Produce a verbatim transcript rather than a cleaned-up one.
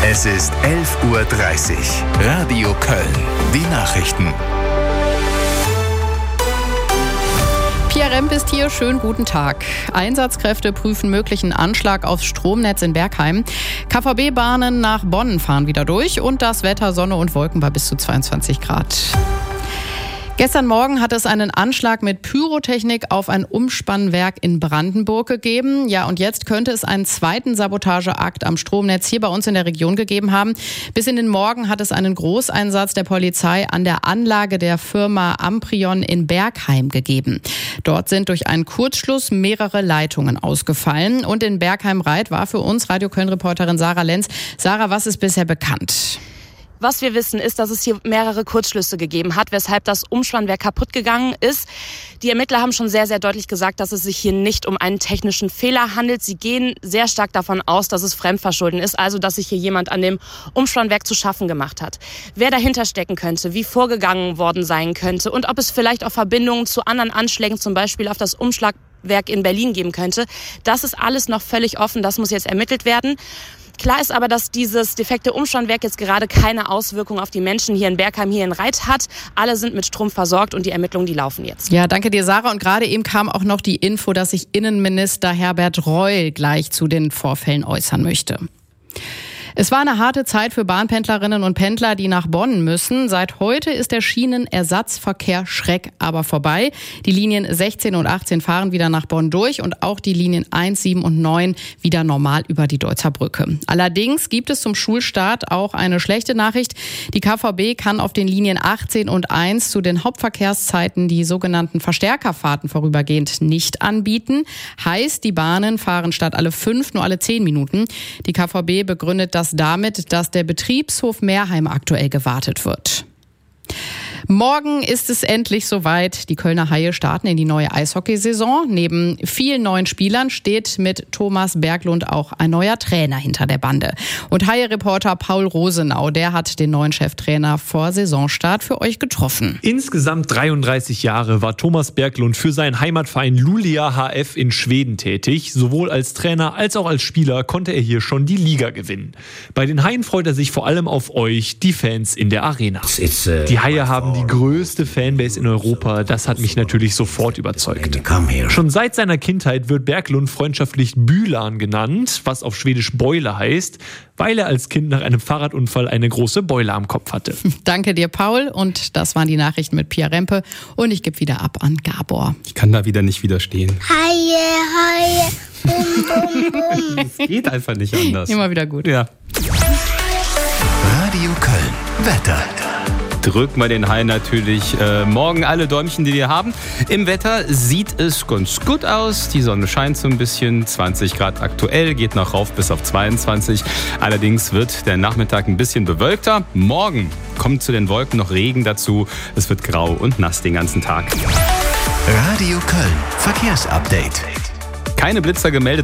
Es ist elf Uhr dreißig. Radio Köln. Die Nachrichten. Pia Remp ist hier. Schönen guten Tag. Einsatzkräfte prüfen möglichen Anschlag aufs Stromnetz in Bergheim. K V B-Bahnen nach Bonn fahren wieder durch und das Wetter Sonne und Wolken bei bis zu zweiundzwanzig Grad. Gestern Morgen hat es einen Anschlag mit Pyrotechnik auf ein Umspannwerk in Brandenburg gegeben. Ja, und jetzt könnte es einen zweiten Sabotageakt am Stromnetz hier bei uns in der Region gegeben haben. Bis in den Morgen hat es einen Großeinsatz der Polizei an der Anlage der Firma Amprion in Bergheim gegeben. Dort sind durch einen Kurzschluss mehrere Leitungen ausgefallen. Und in Bergheim-Reit war für uns Radio Köln-Reporterin Sarah Lenz. Sarah, was ist bisher bekannt? Was wir wissen, ist, dass es hier mehrere Kurzschlüsse gegeben hat, weshalb das Umspannwerk kaputt gegangen ist. Die Ermittler haben schon sehr, sehr deutlich gesagt, dass es sich hier nicht um einen technischen Fehler handelt. Sie gehen sehr stark davon aus, dass es Fremdverschulden ist, also dass sich hier jemand an dem Umspannwerk zu schaffen gemacht hat. Wer dahinter stecken könnte, wie vorgegangen worden sein könnte und ob es vielleicht auch Verbindungen zu anderen Anschlägen, zum Beispiel auf das Umschlagwerk in Berlin geben könnte, das ist alles noch völlig offen. Das muss jetzt ermittelt werden. Klar ist aber, dass dieses defekte Umspannwerk jetzt gerade keine Auswirkung auf die Menschen hier in Bergheim, hier in Reit hat. Alle sind mit Strom versorgt und die Ermittlungen, die laufen jetzt. Ja, danke dir, Sarah. Und gerade eben kam auch noch die Info, dass sich Innenminister Herbert Reul gleich zu den Vorfällen äußern möchte. Es war eine harte Zeit für Bahnpendlerinnen und Pendler, die nach Bonn müssen. Seit heute ist der Schienenersatzverkehr Schreck aber vorbei. Die Linien sechzehn und achtzehn fahren wieder nach Bonn durch und auch die Linien eins, sieben und neun wieder normal über die Deutzer Brücke. Allerdings gibt es zum Schulstart auch eine schlechte Nachricht. Die K V B kann auf den Linien achtzehn und eins zu den Hauptverkehrszeiten die sogenannten Verstärkerfahrten vorübergehend nicht anbieten. Heißt, die Bahnen fahren statt alle fünf nur alle zehn Minuten. Die K V B begründet das damit, dass der Betriebshof Meerheim aktuell gewartet wird. Morgen ist es endlich soweit. Die Kölner Haie starten in die neue Eishockeysaison. Neben vielen neuen Spielern steht mit Thomas Berglund auch ein neuer Trainer hinter der Bande. Und Haie-Reporter Paul Rosenau, der hat den neuen Cheftrainer vor Saisonstart für euch getroffen. Insgesamt dreiunddreißig Jahre war Thomas Berglund für seinen Heimatverein Luleå H F in Schweden tätig. Sowohl als Trainer als auch als Spieler konnte er hier schon die Liga gewinnen. Bei den Haien freut er sich vor allem auf euch, die Fans in der Arena. Die Haie haben die größte Fanbase in Europa. Das hat mich natürlich sofort überzeugt. Schon seit seiner Kindheit wird Berglund freundschaftlich Bülan genannt, was auf Schwedisch Beule heißt, weil er als Kind nach einem Fahrradunfall eine große Beule am Kopf hatte. Danke dir, Paul. Und das waren die Nachrichten mit Pia Rempe. Und ich gebe wieder ab an Gabor. Ich kann da wieder nicht widerstehen. Haie, Haie, bum, bum, bum. Es geht einfach nicht anders. Immer wieder gut. Ja. Radio Köln. Wetter. Drück mal den Haien natürlich äh, morgen alle Däumchen, die wir haben. Im Wetter sieht es ganz gut aus. Die Sonne scheint so ein bisschen. zwanzig Grad aktuell, geht noch rauf bis auf zweiundzwanzig. Allerdings wird der Nachmittag ein bisschen bewölkter. Morgen kommt zu den Wolken noch Regen dazu. Es wird grau und nass den ganzen Tag. Radio Köln. Verkehrsupdate. Keine Blitzer gemeldet.